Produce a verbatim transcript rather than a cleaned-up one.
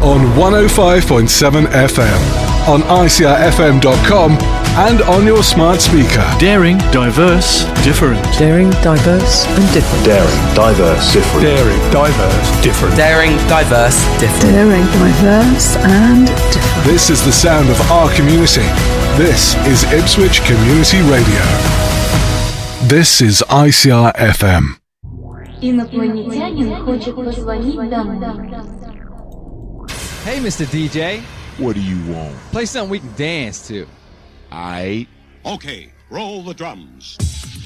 on one oh five point seven F M, on I C R F M dot com, and on your smart speaker. Daring, diverse, different. Daring, diverse, and different. Daring, diverse, different. Daring, diverse, different. Daring, diverse, different. Daring, diverse, and different. This is the sound of our community. This is Ipswich Community Radio. This is I C R F M. Инопланетянин хочет позвонить домой. Hey, Mister D J. What do you want? Play something we can dance to. Aight. Okay, roll the drums.